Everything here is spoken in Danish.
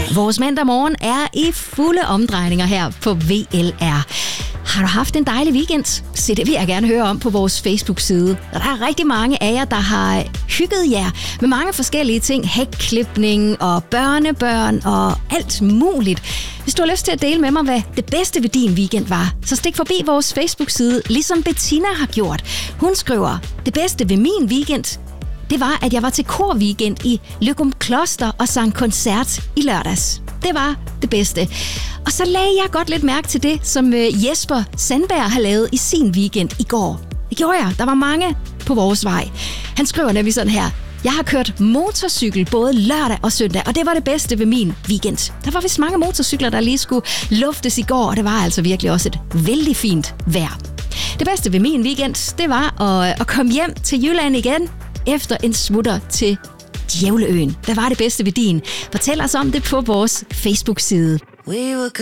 Vores mandag morgen er i fulde omdrejninger her på VLR. Har du haft en dejlig weekend? Se, det vil jeg gerne høre om på vores Facebook-side. Der er rigtig mange af jer, der har hygget jer med mange forskellige ting. Hækklipning og børnebørn og alt muligt. Hvis du har lyst til at dele med mig, hvad det bedste ved din weekend var, så stik forbi vores Facebook-side, ligesom Bettina har gjort. Hun skriver, det bedste ved min weekend, det var, at jeg var til korweekend i Løgumkloster og sang koncert i lørdags. Det var det bedste. Og så lagde jeg godt lidt mærke til det, som Jesper Sandberg har lavet i sin weekend i går. Det gjorde jeg. Der var mange på vores vej. Han skriver nemlig sådan her. Jeg har kørt motorcykel både lørdag og søndag, og det var det bedste ved min weekend. Der var vist mange motorcykler, der lige skulle luftes i går, og det var altså virkelig også et vældig fint vejr. Det bedste ved min weekend, det var at komme hjem til Jylland igen efter en smutter til Djævleøen. Hvad var det bedste ved din? Fortæl os om det på vores Facebook-side.